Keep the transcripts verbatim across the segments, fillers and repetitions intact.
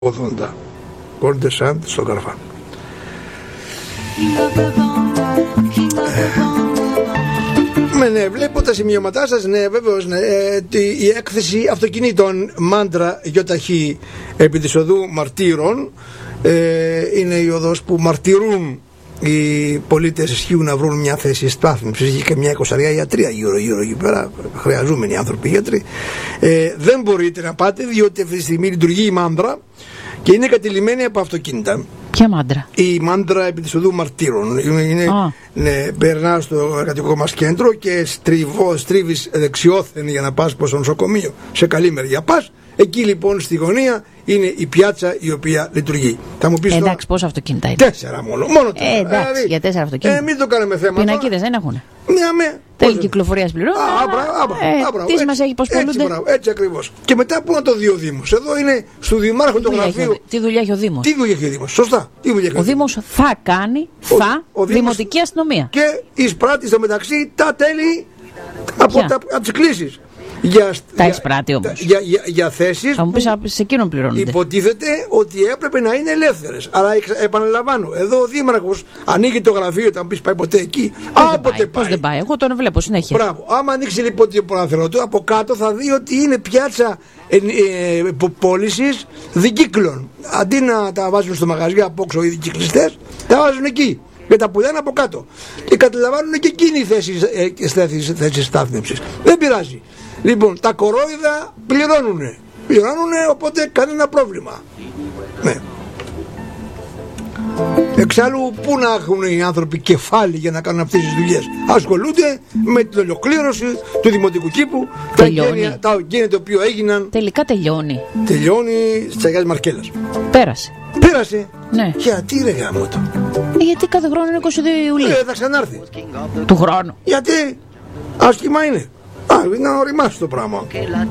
ογδόντα. Κορντε Σαντ στο Καρφάν. Ε, ναι, βλέπω τα σημειώματά σας. Ναι, βέβαιως, ναι, ε, η έκθεση αυτοκινήτων Μάντρα Γιοταχή επί της οδού Μαρτύρων ε, είναι η οδός που μαρτυρούν οι πολίτες ισχύουν να βρουν μια θέση στάθμευσης. Είχε και μια εικοσαριά ιατρία γύρω γύρω εκεί πέρα, χρειαζόμενοι άνθρωποι γιατροί. Ε, δεν μπορείτε να πάτε διότι αυτή τη στιγμή λειτουργεί η Μάντρα και είναι κατηλημμένη από αυτοκίνητα. Ποια Μάντρα? Η Μάντρα επί της οδού Μαρτύρων. Είναι, oh. ναι, περνά στο εργατικό μας κέντρο και στριβώ, στρίβεις δεξιόθεν για να πας προς το νοσοκομείο. Σε καλή μεριά πας. Εκεί λοιπόν στη γωνία είναι η πιάτσα η οποία λειτουργεί. Θα μου πεις ε, εντάξει, τώρα, πόσα αυτοκίνητα είναι? Τέσσερα μόνο. μόνο ε, εντάξει, δηλαδή, για τέσσερα αυτοκίνητα. Ε, μην το κάνουμε θέμα. Πινακίδες δεν έχουν. Μια με. Τέλη κυκλοφορίας πληρώνουν. Τι μας έχει, πώς πολλούνται. Έτσι, έτσι ακριβώς. Και μετά πού να το δει ο Δήμος? Εδώ είναι στο Δημάρχο το γραφείο. Τι δουλειά έχει ο Δήμος? Τι δουλειά έχει ο Δήμος? Σωστά. Τι δουλειά έχει ο Δήμος θα κάνει, θα, ο, ο δημοτική αστυνομία. Και εισπράττει στο μεταξύ τα τέλη από, τα, από τις κλήσεις. Για, τα εισπράττει όμως. Για, για, για θέσεις θα μου πεις, σε εκείνον πληρώνονται. Υποτίθεται ότι έπρεπε να είναι ελεύθερες. Αλλά επαναλαμβάνω, εδώ ο Δήμαρχος ανοίγει το γραφείο, θα μου πεις πάει ποτέ εκεί. Άποτε πάει. Πώς δεν πάει? Εγώ τον βλέπω συνέχεια. Μπράβο. Άμα ανοίξει λοιπόν το παράθυρο του, από κάτω θα δει ότι είναι πιάτσα ε, ε, πώλησης δικύκλων. Αντί να τα βάζουν στο μαγαζί από όξω οι δικυκλιστές, τα βάζουν εκεί. Και τα πουλάνε από κάτω. Και καταλαμβάνουν και εκείνοι οι θέσεις, ε, θέσεις στάθμευσης. Δεν πειράζει. Λοιπόν, τα κορόιδα πληρώνουνε. Πληρώνουνε, οπότε κανένα πρόβλημα. Ναι. Εξάλλου, πού να έχουν οι άνθρωποι κεφάλι για να κάνουν αυτές τις δουλειές? Ασχολούνται με την ολοκλήρωση του δημοτικού κήπου. Τελειώνει. Τα γένεια, τα γένεια το οποίο έγιναν. Τελικά τελειώνει. Τελειώνει στις Αγιάς Μαρκέλας. Πέρασε. Πέρασε. Ναι. Γιατί ρε γάμο το? Ε, γιατί κάθε χρόνο είναι είκοσι δύο Ιουλίου. Ε, θα ξανάρθει. Του χρόνου. Γιατί άσχημα είναι. Α, είναι να οριμάσει το πράγμα.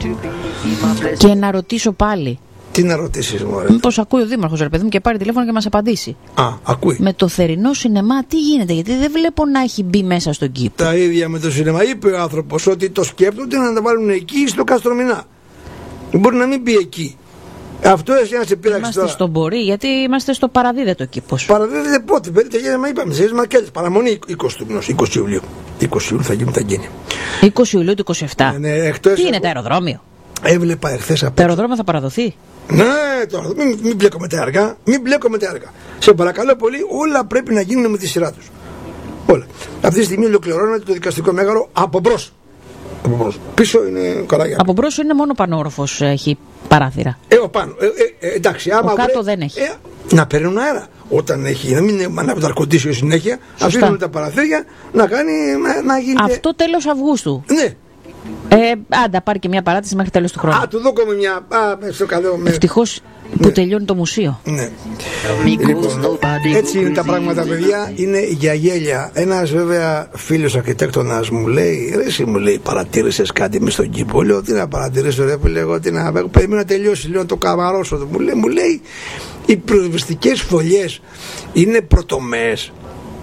Και να ρωτήσω πάλι. Τι να ρωτήσεις, μωρέ? Μήπως ακούει ο Δήμαρχος, ρε παιδί μου, και πάρει τηλέφωνο και μας απαντήσει. Α, ακούει. Με το θερινό σινεμά τι γίνεται? Γιατί δεν βλέπω να έχει μπει μέσα στον κήπο. Τα ίδια με το σινεμά. Είπε ο άνθρωπος ότι το σκέπτονται να τα βάλουν εκεί στο Καστρομηνά. Μπορεί να μην μπει εκεί. Αυτό εσύ να σε πειράξει. Είμαστε τώρα στον Μπορεί, γιατί είμαστε στο παραδίδετο κήπος. Παραδίδεται πότε? Περίπου μα είπαμε. Σε Μαρκέλες. Παραμονή είκοσι Ιουλίου. είκοσι Ιουλίου θα γίνουν τα γένεια. είκοσι Ιουλίου του είκοσι επτά. Ναι, ναι, εκτός τι είναι από... το αεροδρόμιο? Έβλεπα εχθές από. Το αεροδρόμιο θα παραδοθεί. Ναι, τώρα μην, μην μπλέκω με τα έργα. Μην μπλέκω με τα έργα. Σε παρακαλώ πολύ, όλα πρέπει να γίνουν με τη σειρά τους. Όλα. Αυτή τη στιγμή ολοκληρώνεται το δικαστικό μέγαρο από μπρος. Από μπρος. Πίσω είναι καλά για. Από μπρος είναι μόνο πανόροφος, έχει παράθυρα. Ε, ο πάνω. Ε, ε, ε, εντάξει, άμα ο κάτω βρε, δεν έχει. Ε, να παίρνουν αέρα. Όταν έχει, να μην ανάβει το αρκοντήσιο συνέχεια, αφήνουν τα παραθύρια να κάνει. Να, να γίνει. Αυτό τέλος Αυγούστου. Ναι. Ε, άντα, πάρει και μια παράτηση μέχρι τέλος του χρόνου. Α, του δώκομαι μια. Α, στο καλό. Με... Ευτυχώς που ναι. τελειώνει το μουσείο. Ναι. Λοιπόν, έτσι είναι τα πράγματα, παιδιά. Είναι για γέλια. Ένας βέβαια φίλος αρχιτέκτονας μου λέει, ρε εσύ μου λέει, παρατήρησες κάτι μες στον κήπο? Λέω, τι να παρατηρήσω ρε φίλε, εγώ τι να. Περιμένω να τελειώσει, λέω, να το καμαρώσω. Μου λέει, μου λέει, οι πυροσβεστικές φωλιές είναι πρωτομές.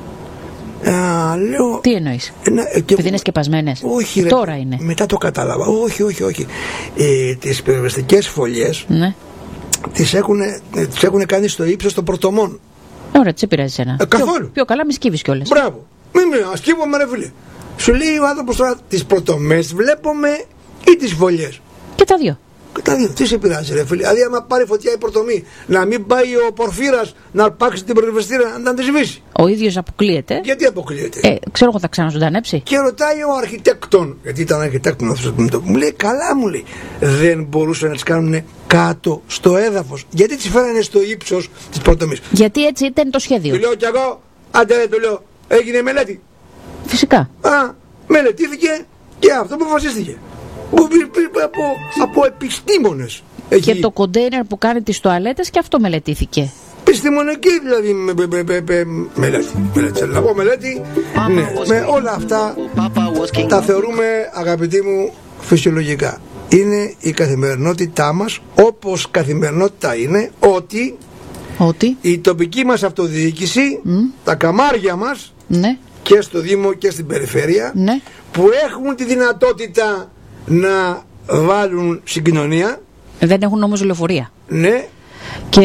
Α, λέω, τι εννοείς? ε, επειδή είναι σκεπασμένες? Όχι ρε, τώρα είναι. Μετά το κατάλαβα. Όχι, όχι, όχι. Ε, τις πυροσβεστικές φωλιές ναι. τις έχουν, τις έχουν κάνει στο ύψος των πρωτομών. Ωραία, τις επηρεάζει ένα. Ε, καθόλου. Πιο, πιο καλά μη σκύβεις κιόλας. Μπράβο. Μην με σκύβομαι ρε φίλε. Σου λέει ο άνθρωπος τώρα, τις πρωτομές βλέπουμε ή τις φωλιές? Και τα δύο. Και τα δύο. Τι σε πειράζει ρε φίλε? Δηλαδή άμα πάρει φωτιά η πρωτομή, να μην πάει ο Πορφύρας να αρπάξει την πυροσβεστήρα να τη σβήσει. Ο ίδιος αποκλείεται. Γιατί αποκλείεται? Ε, ξέρω εγώ, θα ξαναζωντανέψει. Και ρωτάει ο αρχιτέκτον, γιατί ήταν αρχιτέκτον αυτός, μου λέει, καλά μου λέει, δεν μπορούσαν να τις κάνουν κάτω στο έδαφος? Γιατί τις φέρανε στο ύψος της πρωτομής? Γιατί έτσι ήταν το σχέδιο. Του λέω κι εγώ, άντε ρε, του λέω, έγινε μελέτη. Φυσικά. Α, μελετήθηκε και αυτό που αποφασίστηκε. Από, από επιστήμονες. Και Έχει... το κοντέινερ που κάνει τις τουαλέτες και αυτό μελετήθηκε. Επιστημονική δηλαδή με, με, με, με, με, μελέτη. Μελέτη. Να πω μελέτη. Ναι. Με όλα αυτά τα θεωρούμε, αγαπητοί μου, φυσιολογικά. Είναι η καθημερινότητά μας, όπως καθημερινότητα είναι ότι, ότι? η τοπική μας αυτοδιοίκηση, mm. τα καμάρια μας, ναι. και στο Δήμο και στην περιφέρεια, ναι. που έχουν τη δυνατότητα να βάλουν συγκοινωνία. Δεν έχουν όμως λεωφορεία. Ναι. και